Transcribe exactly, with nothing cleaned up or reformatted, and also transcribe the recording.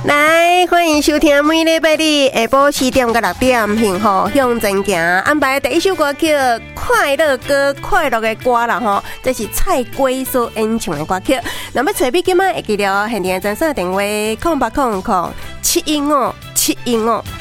来，欢迎收听每礼拜日下晡四点到六点，幸福向前行。安排第一首歌曲《快乐歌》，快乐的歌啦吼，这是蔡圭所演唱的歌曲。那么找笔记嘛，会记得现场专线电话：空八空空七一五七一五。